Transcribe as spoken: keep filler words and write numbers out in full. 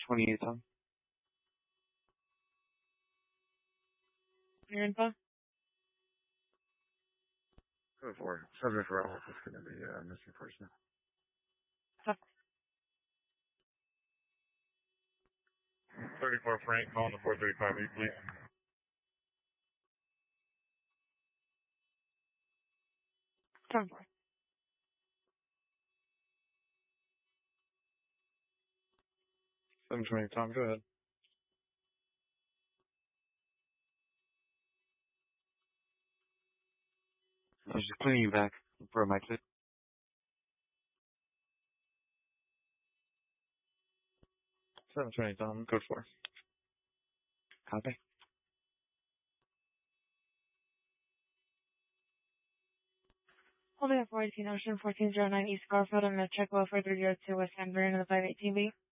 twenty-eight, Tom. Your info? Go for it. Subject reference is going to be uh, missing person. Fuck. thirty-four Frank, calling the four thirty-five eight, please. Come for it. seven twenty, Tom, go ahead. I was just cleaning you back for my clip. seven twenty, Tom, code four. Copy. Holding at four eighteen Ocean, fourteen oh nine East Garfield. I'm going to check well for three oh two West San Bruno, the five eighteen B.